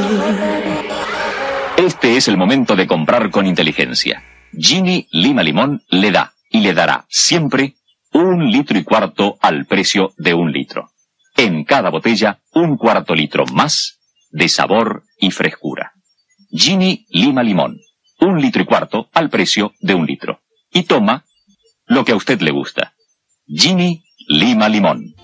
Este es el momento de comprar con inteligencia. Gini Lima Limón le da y le dará siempre 1,25 litros al precio de 1 litro. En cada botella, 1/4 litro más de sabor y frescura. Gini Lima Limón, 1,25 litros al precio de 1 litro. Y toma lo que a usted le gusta. Gini Lima Limón.